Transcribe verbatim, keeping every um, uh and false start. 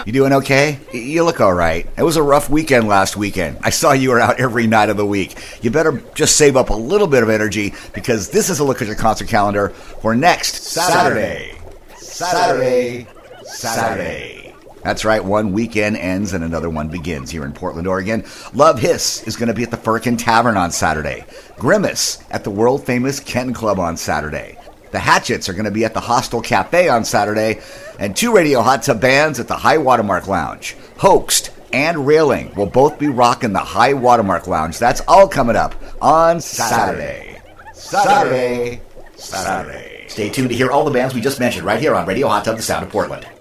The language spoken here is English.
You doing okay? You look all right. It was a rough weekend last weekend. I saw you were out every night of the week. You better just save up a little bit of energy because this is a look at your concert calendar for next Saturday. Saturday. Saturday. Saturday. That's right, one weekend ends and another one begins here in Portland, Oregon. Love Hiss is going to be at the Firkin Tavern on Saturday. Grimace at the world-famous Ken Club on Saturday. The Hatchets are going to be at the Hostel Cafe on Saturday, and two Radio Hot Tub bands at the High Watermark Lounge. Hoaxed and Railing will both be rocking the High Watermark Lounge. That's all coming up on Saturday. Saturday. Saturday. Saturday. Stay tuned to hear all the bands we just mentioned right here on Radio Hot Tub, the Sound of Portland.